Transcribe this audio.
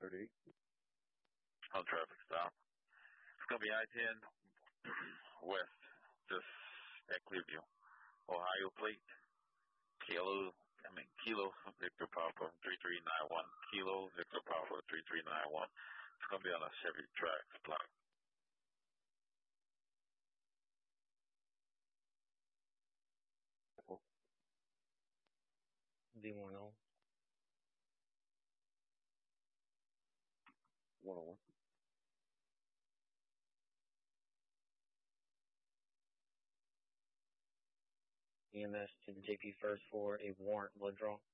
38. On traffic stop. It's going to be I-10 west, just at Clearview. Ohio plate, Kilo Victor Papa 3391. Kilo Victor Papa 3391. It's going to be on a Chevy Trax block. D10. 101. EMS to the JP first for a warrant blood draw.